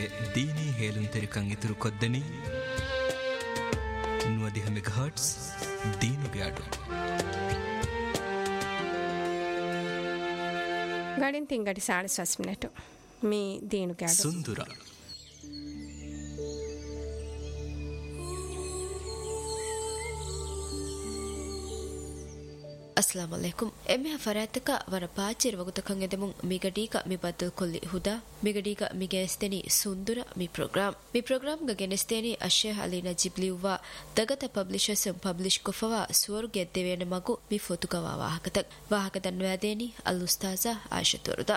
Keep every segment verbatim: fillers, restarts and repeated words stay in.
ದೀನಿ ಹೇಲುಂತೆರಿಕಂ ಇತುರು ಕೊದ್ದನಿ ನುವದಿಹ ಮೆಗಾಹರ್ಟ್ಸ್ ದೀನುಗ್ಯಾಡು ಗಾಡಿನ ತಿಂಗಡಿ ಸಾಡೆ ಸಸ್ ಮಿನಿಟ್ ಮೀ ದೀನುಗ್ಯಾಡು ಸುಂದರ अस्सलाम वालेकुम एमे फरातक वर पाचिर वगुतकं एदमुं मिगडीका मिबद्दल कुल्ली हुदा मिगडीका मिगेस्तेनी सुंदुरा मि प्रोग्राम मि प्रोग्राम ग गेनेस्तेनी अशेह अली नजिब्लिवा दगत पब्लिशर्स पब्लिश कोफवा सुवर्गे देवेन मगु मि फोतुकवा वाहकतक वाहकतन वदेनी अल उस्ताजा आयशतुरदा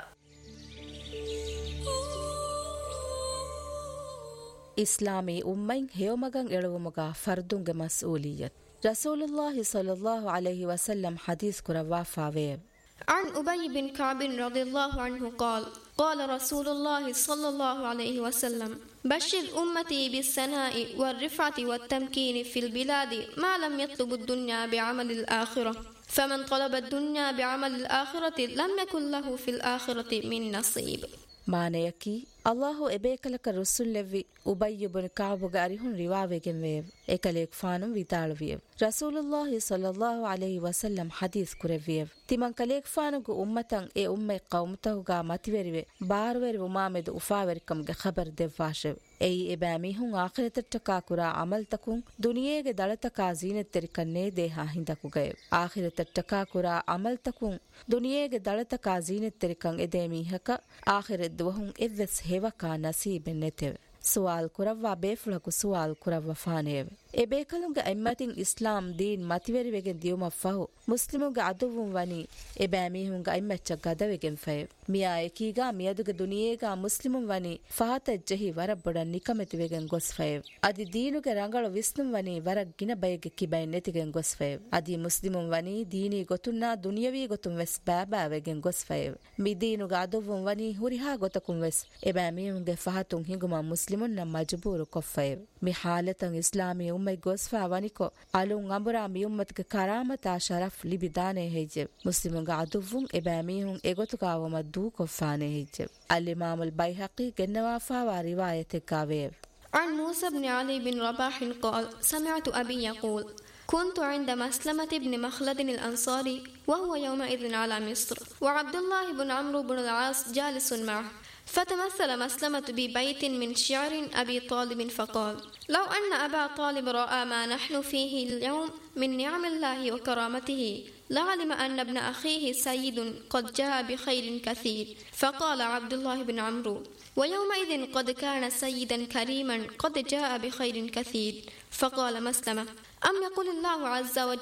इस्लामी उम्मैं हेवमगं एळवुमुगा फर्दुंगे मस्ऊलियत رسول الله صلى الله عليه وسلم حديث كروا فاويب عن أبي بن كعب رضي الله عنه قال قال رسول الله صلى الله عليه وسلم بشر أمتي بالثناء والرفعة والتمكين في البلاد ما لم يطلب الدنيا بعمل الآخرة فمن طلب الدنيا بعمل الآخرة لم يكن له في الآخرة من نصيب ಮಾನೆಯಕಿ ಅಲ್ಲಾಹು ಎಬೇಕಲಕ ರುಸುಲ್ಲೆವ್ವಿ ಉಬಯ್ಯ ಇಬ್ನ್ ಕಅಬ್ಗೆ ಅರಿಹುನ್ ರಿವಾವೆಗೆನ್ ವೇವ್ ಏಕಲೇಕ್ ಫಾನುಂ ವಿತಾಳುವಿಯವ್ ರಸೂಲುಲ್ಲಾಹಿ ಸಲ್ಲಲ್ಲಾಹು ಅಲೈಹಿ ವಸಲ್ಲಂ ಹದೀಸ್ ಕುರೆವ್ವಿಯವ್ ತಿಮನ್ ಕಲೇಕ್ ಫಾನುಗು ಉಮ್ಮತಂ ಎ ಉಮ್ಮೆ ಕೌಮತಹುಗಾ ಮತಿವೆರಿವೆ ಬಾರ್ವೆರಿ ಉಮಾಮೆದು ಉಫಾವೆರಿಕಂಗೆ ಖಬರ್ ದೆವ್ವಾಶೆವ್ ಎಯಿ ಎಬಾಮಿಹುನ್ ಆಖಿರತಟ್ಟಕಾ ಕುರಾ ಅಮಲ್ ತಕುಂ ದುನಿಯೇಗೆ ದಳತಕಾ ಝೀನತ್ತೆರಿಕನ್ನೇ ದೇಹಾ ಹಿಂದಕುಗಯ ಆಖಿರತಟ್ಟಕಾ ಕುರಾ ಅಮಲ್ ತಕುಂ ದುನಿಯೇಗೆ ದಳತಕಾ ಝೀನತ್ತೆರಿಕಂ ಎದೇಮಿಹಕ ಆಖಿರದ್ ದುವಹುಂ ಎವ್ವೆಸ್ ಹೇವಕಾ ನಸೀಬೆನ್ ನೆತೆವೆ ಸುವಾಲ್ ಕುರವ್ವಾ ಬೇಫುಳಕು ಸುವಾಲ್ ಕುರವ್ವ ಫಾನೇವೆ ಎ ಬೇಕಲುಂಗ ಎಮ್ಮತಿನ್ ಇಸ್ಲಾಂ ದೀನ್ ಮತಿವೆರಿವೆಗೆನ್ ದಿಯುಮಫಹು ಮುಸ್ಲಿಮುಗ ಅದುವುಂ ವನಿ ಎ ಬ್ಯಾಮೀಹುಂಗ ಎಮ್ಮೆಚ್ಚ ಗದವೆಗೆನ್ ಫಯವ್ ಮಿಯಾ ಎಕೀಗಾ ಮಿಯದುಗ ದುನಿಯೇಗಾ ಮುಸ್ಲಿಮುಂ ವನಿ ಫಹತ ಜಹಿ ವರಬ್ಬೊಡ ನಿಕಮೆತಿವೆಗೆನ್ ಗೊಸ್ ಫಯವ್ ಅದಿ ದೀನುಗೆ ರಂಗಳ ವಿಸ್ನುಂ ವನಿ ವರಗ್ ಗಿನ ಬಯಗೆ ಕಿಬೈ ನೆತಿಗೆನ್ ಗೊಸ್ ಫಯವ್ ಅದಿ ಮುಸ್ಲಿಮುಂ ವನಿ ದೀನಿ ಗೊತುನ್ನಾ ದುನಿಯವಿ ಗೊತುಂ ವೆಸ್ ಬಾಬಾವೆಗೆನ್ ಗೊಸ್ ಫಯವ್ ಮಿ ದೀನುಗ ಅದುವುಂ ವನಿ ಹುರಿಹಾ ಗೊತಕುಂ ವೆಸ್ ಎ ಬ್ಯಾಮೀಹುಂಗೆ ಫಹತುಂ ಹಿಂಗುಮಾ ಮುಸ್ಲಿಮುನ್ ನ ಮಜಬೂರು ಕೊಫಯವ್ ಮಿ ಹಾಲತಂ ಇಸ್ಲಾಮಿ ಉಮ್ಮೈ ಗೊಸ್ಫಾ ವನಿಕೊ ಅಲುಂ ಅಂಬುರಾ ಮಿ ಉಮ್ಮತ್ಗೆ ಕರಾಮತಾ ಶರಫ್ ಲಿಬಿದಾನೆ ಹೆಜ್ಜೆ ಮುಸ್ಲಿಮುಂಗ ಅದುವುಂ ಎಬಾಮಿಹುಂ ಎಗೊತುಕಾವಮ ದೂ ಕೊಫಾನೆ ಹೆಜ್ಜೆ ಅಲ್-ಇಮಾಮ್ ಅಲ್-ಬೈಹಕಿ ಗೆನ್ನವಾಫಾವಾ ರಿವಾಯತೆಕ್ಕಾವೇವ್ عن موسى بن علي بن رباح قال سمعت أبي يقول كنت عند مسلمة بن مخلد الأنصاري وهو يومئذ على مصر وعبد الله بن عمرو بن العاص جالس معه فتمثل مسلمة ببيت من شعر أبي طالب فقال لو أن أبا طالب رأى ما نحن فيه اليوم من نعم الله وكرامته لعلم أن ابن أخيه سيد قد جاء بخير كثير فقال عبد الله بن عمرو ويومئذ قد كان سيدا كريما قد جاء بخير كثير فقال مسلمة أم يقول الله عز وجل